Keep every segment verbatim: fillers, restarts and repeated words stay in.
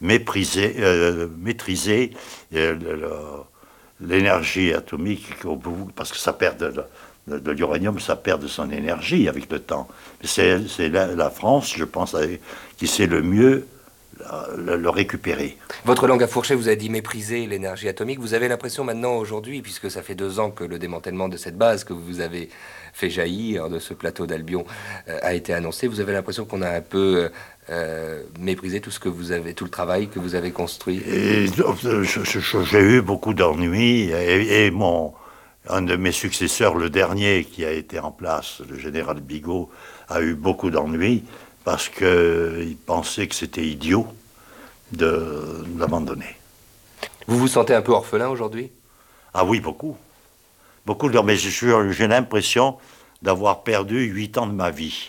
mépriser, euh, maîtriser euh, le- le- l'énergie atomique, au bout, parce que ça perd de, de, de l'uranium, ça perd de son énergie avec le temps. Mais c'est c'est la, la France, je pense, avec- qui sait le mieux le, le récupérer. Votre langue à fourcher, vous avez dit mépriser l'énergie atomique. Vous avez l'impression maintenant, aujourd'hui, puisque ça fait deux ans que le démantèlement de cette base que vous avez fait jaillir de ce plateau d'Albion euh, a été annoncé, vous avez l'impression qu'on a un peu euh, méprisé tout ce que vous avez, tout le travail que vous avez construit. Et euh, je- je- j'ai eu beaucoup d'ennuis et, et mon, un de mes successeurs, le dernier qui a été en place, le général Bigot, a eu beaucoup d'ennuis parce qu'il pensait que c'était idiot de, de l'abandonner. Vous vous sentez un peu orphelin aujourd'hui? Ah oui, beaucoup. Beaucoup, de- mais je suis- j'ai l'impression d'avoir perdu huit ans de ma vie.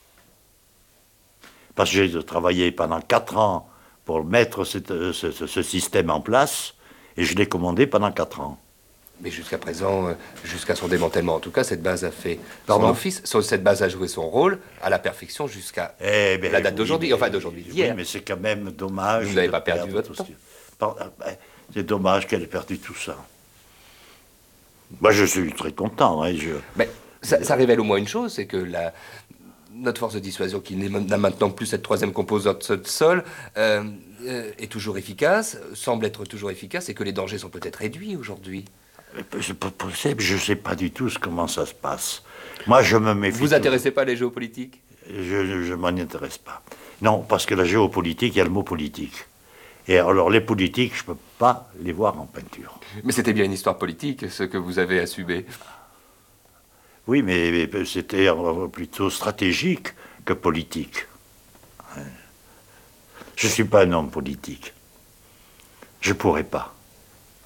Parce que j'ai travaillé pendant quatre ans pour mettre cette- ce, ce- ce système en place et je l'ai commandé pendant quatre ans. Mais jusqu'à présent, euh, jusqu'à son démantèlement, en tout cas, cette base a fait son Pardon. office. So- Cette base a joué son rôle à la perfection jusqu'à Eh ben, la date oui, d'aujourd'hui, mais- enfin d'aujourd'hui, Oui, d'hier. mais c'est quand même dommage. Vous n'avez de pas perdu perdre votre tout temps. ce- Par- ben, C'est dommage qu'elle ait perdu tout ça. Moi, je suis très content. Hein, je... Mais ça, ça révèle au moins une chose, c'est que la, notre force de dissuasion, qui n'a maintenant plus cette troisième composante de sol, euh, euh, est toujours efficace, semble être toujours efficace, et que les dangers sont peut-être réduits aujourd'hui. C'est pas possible, je ne sais pas du tout comment ça se passe. Moi, je me méfie. Vous toujours. intéressez pas les géopolitiques? Je ne m'en intéresse pas. Non, parce que la géopolitique, il y a le mot politique. Et alors, les politiques, je ne peux pas les voir en peinture. Mais c'était bien une histoire politique, ce que vous avez assumé. Oui, mais, mais c'était plutôt stratégique que politique. Je ne suis pas un homme politique. Je ne pourrais pas.